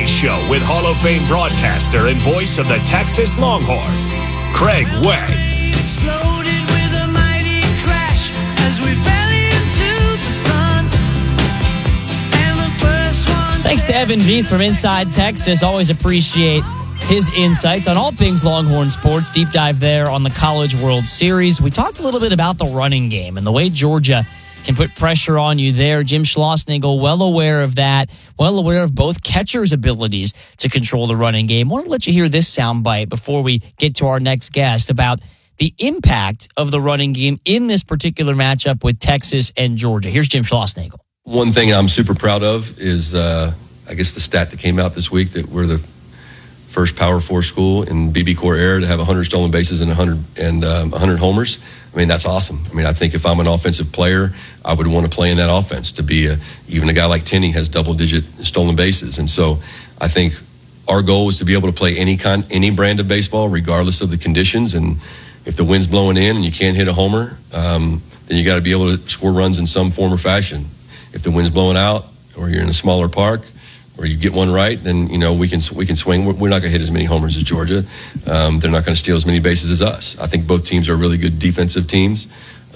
Show with Hall of Fame broadcaster and voice of the Texas Longhorns, Craig Way. Exploded with a mighty crash as we fell into the sun. And the first one. Thanks to Evan Veith from Inside Texas. Always appreciate his insights on all things Longhorn sports. Deep dive there on the College World Series. We talked a little bit about the running game and the way Georgia can put pressure on you there. Jim Schlossnagle, well aware of that, well aware of both catchers' abilities to control the running game. I want to let you hear this soundbite before we get to our next guest about the impact of the running game in this particular matchup with Texas and Georgia. Here's Jim Schlossnagle. One thing I'm super proud of is, I guess, the stat that came out this week that we're the first Power 4 school in BB Core era to have 100 stolen bases and 100 homers. I mean, that's awesome. I mean, I think if I'm an offensive player, I would want to play in that offense. To be even a guy like Tenney has double-digit stolen bases, and so I think our goal is to be able to play any brand of baseball, regardless of the conditions. And if the wind's blowing in and you can't hit a homer, then you got to be able to score runs in some form or fashion. If the wind's blowing out, or you're in a smaller park, or you get one right, then we can swing. We're not going to hit as many homers as Georgia. They're not going to steal as many bases as us. I think both teams are really good defensive teams.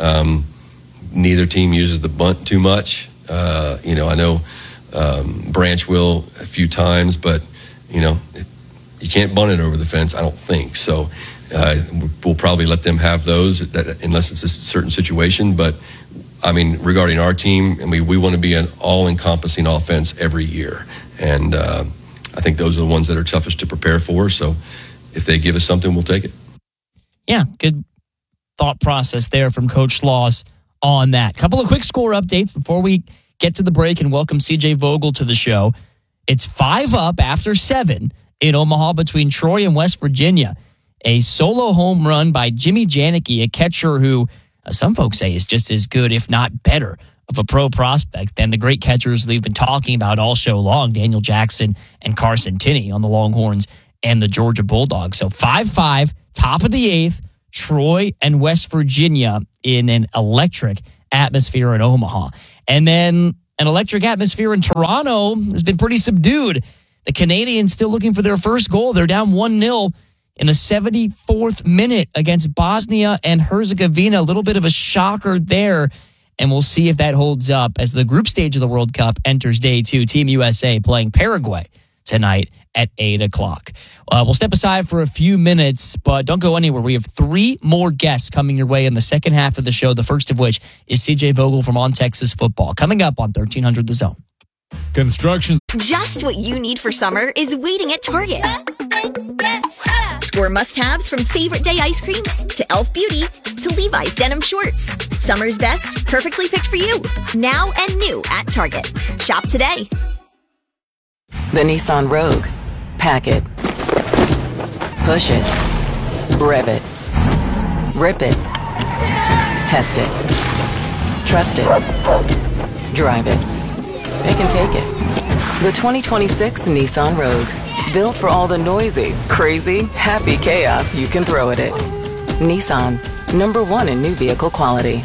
Neither team uses the bunt too much. I know Branch will a few times, but you can't bunt it over the fence. I don't think so. We'll probably let them have those unless it's a certain situation. But I mean, regarding our team, we want to be an all-encompassing offense every year. And I think those are the ones that are toughest to prepare for. So if they give us something, we'll take it. Yeah, good thought process there from Coach Schloss on that. Couple of quick score updates before we get to the break and welcome CJ Vogel to the show. It's 5-up after 7 in Omaha between Troy and West Virginia. A solo home run by Jimmy Janicki, a catcher who some folks say is just as good, if not better, of a pro prospect than the great catchers we've been talking about all show long, Daniel Jackson and Carson Tenney on the Longhorns and the Georgia Bulldogs. So 5-5, top of the 8th, Troy and West Virginia in an electric atmosphere in Omaha. And then an electric atmosphere in Toronto has been pretty subdued. The Canadians still looking for their first goal. They're down 1-0 in the 74th minute against Bosnia and Herzegovina. A little bit of a shocker there. And we'll see if that holds up as the group stage of the World Cup enters day 2. Team USA playing Paraguay tonight at 8 o'clock. We'll step aside for a few minutes, but don't go anywhere. We have 3 more guests coming your way in the second half of the show, the first of which is CJ Vogel from On Texas Football, coming up on 1300 The Zone. Construction. Just what you need for summer is waiting at Target. Score must-haves from Favorite Day ice cream to Elf Beauty to Levi's denim shorts. Summer's best, perfectly picked for you. Now and new at Target. Shop today. The Nissan Rogue. Pack it. Push it. Rev it. Rip it. Test it. Trust it. Drive it. They can take it. The 2026 Nissan Rogue. Built for all the noisy, crazy, happy chaos you can throw at it. Nissan. #1 in new vehicle quality.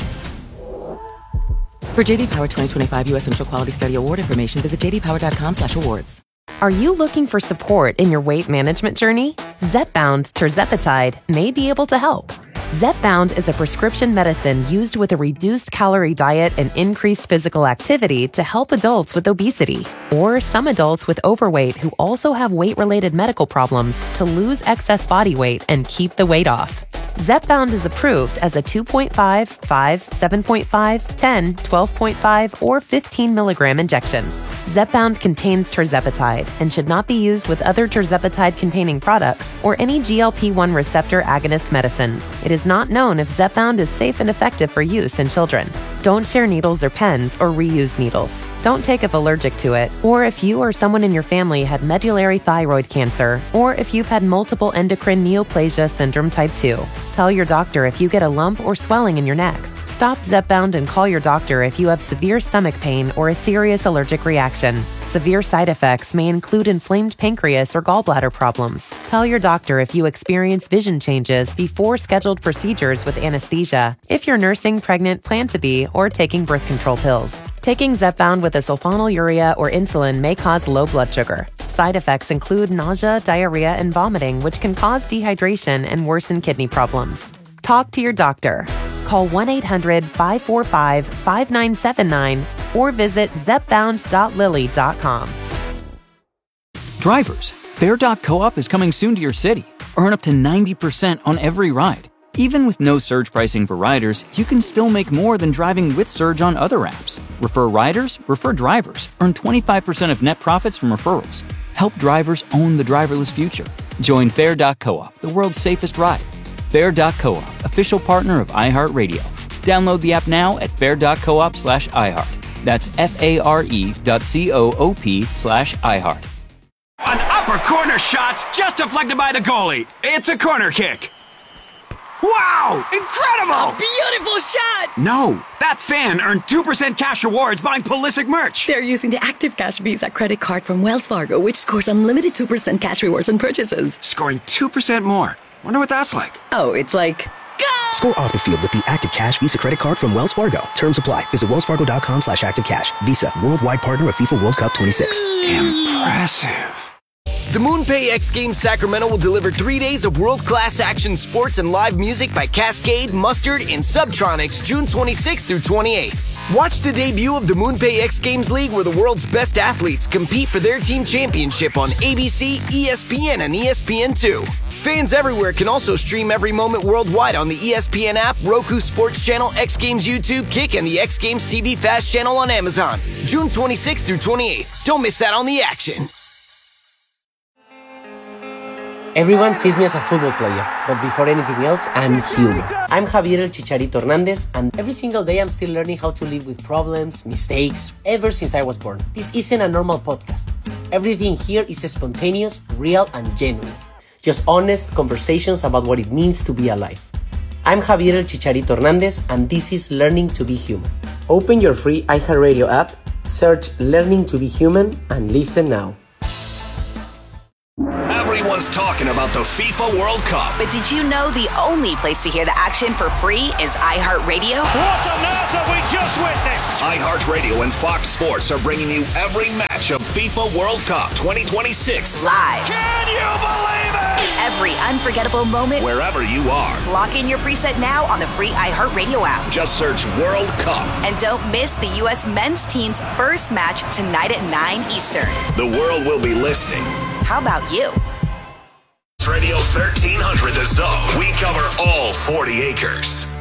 For JD Power 2025 U.S. Central Quality Study Award information, visit jdpower.com/awards. Are you looking for support in your weight management journey? Zepbound tirzepatide may be able to help. Zepbound is a prescription medicine used with a reduced calorie diet and increased physical activity to help adults with obesity or some adults with overweight who also have weight-related medical problems to lose excess body weight and keep the weight off. Zepbound is approved as a 2.5, 5, 7.5, 10, 12.5, or 15 milligram injection. Zepbound contains tirzepatide and should not be used with other tirzepatide-containing products or any GLP-1 receptor agonist medicines. It is not known if Zepbound is safe and effective for use in children. Don't share needles or pens or reuse needles. Don't take if allergic to it, or if you or someone in your family had medullary thyroid cancer, or if you've had multiple endocrine neoplasia syndrome type 2. Tell your doctor if you get a lump or swelling in your neck. Stop Zepbound and call your doctor if you have severe stomach pain or a serious allergic reaction. Severe side effects may include inflamed pancreas or gallbladder problems. Tell your doctor if you experience vision changes before scheduled procedures with anesthesia, if you're nursing, pregnant, plan to be, or taking birth control pills. Taking Zepbound with a sulfonylurea or insulin may cause low blood sugar. Side effects include nausea, diarrhea, and vomiting, which can cause dehydration and worsen kidney problems. Talk to your doctor. Call 1-800-545-5979 or visit zepbound.lilly.com. Drivers, Fair.coop is coming soon to your city. Earn up to 90% on every ride. Even with no surge pricing for riders, you can still make more than driving with surge on other apps. Refer riders, refer drivers. Earn 25% of net profits from referrals. Help drivers own the driverless future. Join Fair.coop, the world's safest ride. Fair.coop, official partner of iHeartRadio. Download the app now at fair.coop/iHeart. That's FARE.coop/iHeart. An upper corner shot's just deflected by the goalie. It's a corner kick. Wow! Incredible! Beautiful shot! No, that fan earned 2% cash rewards buying Pulisic merch. They're using the Active Cash Visa credit card from Wells Fargo, which scores unlimited 2% cash rewards on purchases. Scoring 2% more. Wonder what that's like. Oh, it's like... Go! Score off the field with the Active Cash Visa credit card from Wells Fargo. Terms apply. Visit wellsfargo.com/activecash. Visa, worldwide partner of FIFA World Cup 26. Impressive. The MoonPay X Games Sacramento will deliver 3 days of world-class action sports and live music by Cascade, Mustard, and Subtronics June 26th through 28th. Watch the debut of the MoonPay X Games League where the world's best athletes compete for their team championship on ABC, ESPN, and ESPN2. Fans everywhere can also stream every moment worldwide on the ESPN app, Roku Sports Channel, X Games YouTube, Kick, and the X Games TV Fast Channel on Amazon. June 26th through 28th. Don't miss out on the action. Everyone sees me as a football player, but before anything else, I'm human. I'm Javier El Chicharito Hernandez, and every single day I'm still learning how to live with problems, mistakes, ever since I was born. This isn't a normal podcast. Everything here is spontaneous, real, and genuine. Just honest conversations about what it means to be alive. I'm Javier El Chicharito Hernandez, and this is Learning to be Human. Open your free iHeartRadio app, search Learning to be Human, and listen now. Everyone's talking about the FIFA World Cup. But did you know the only place to hear the action for free is iHeartRadio? What on earth have we just witnessed? iHeartRadio and Fox Sports are bringing you every match of FIFA World Cup 2026 live. Can you believe it? Every unforgettable moment, wherever you are. Lock in your preset now on the free iHeartRadio app. Just search World Cup. And don't miss the U.S. men's team's first match tonight at 9 Eastern. The world will be listening. How about you? Radio 1300 The Zone. We cover all 40 acres.